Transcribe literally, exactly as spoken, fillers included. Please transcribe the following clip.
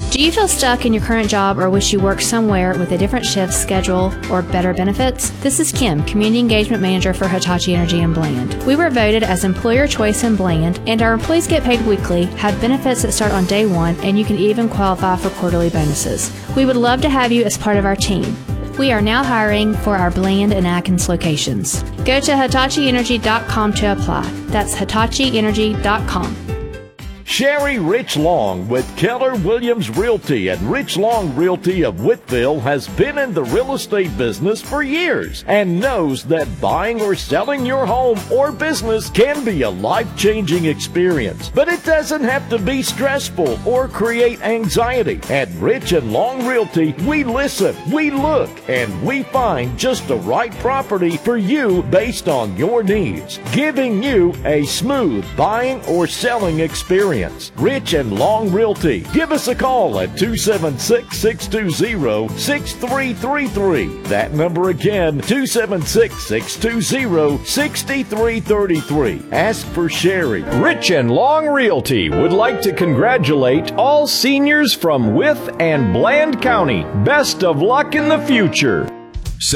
Do you feel stuck in your current job or wish you worked somewhere with a different shift schedule or better benefits? This is Kim, Community Engagement Manager for Hitachi Energy in Bland. We were voted as Employer Choice in Bland, and our employees get paid weekly, have benefits that start on day one, and you can even qualify for quarterly bonuses. We would love to have you as part of our team. We are now hiring for our Bland and Atkins locations. Go to hitachi energy dot com to apply. That's hitachi energy dot com. Sherry Rich Long with Keller Williams Realty and Rich Long Realty of Whiteville has been in the real estate business for years and knows that buying or selling your home or business can be a life-changing experience. But it doesn't have to be stressful or create anxiety. At Rich and Long Realty, we listen, we look, and we find just the right property for you based on your needs, giving you a smooth buying or selling experience. Rich and Long Realty. Give us a call at two seven six, six two zero, six three three three. That number again, two seven six, six two zero, six three three three. Ask for Sherry. Rich and Long Realty would like to congratulate all seniors from Wythe and Bland County. Best of luck in the future.